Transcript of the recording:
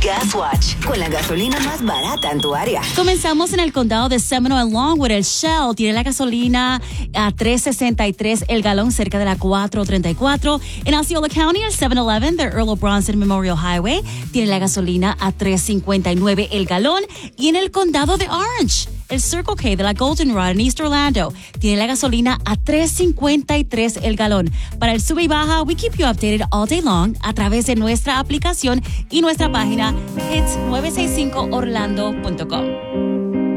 Gas Watch, con la gasolina más barata en tu área. Comenzamos en el condado de Seminole en Longwood. El Shell tiene la gasolina a $3.63 el galón, cerca de la 4.34. En Osceola County, el 7-Eleven de Earl of Bronson Memorial Highway tiene la gasolina a $3.59 el galón. Y en el condado de Orange, el Circle K de la Goldenrod en East Orlando tiene la gasolina a $3.53 el galón. Para el sube y baja, we keep you updated all day long a través de nuestra aplicación y nuestra página hits965orlando.com.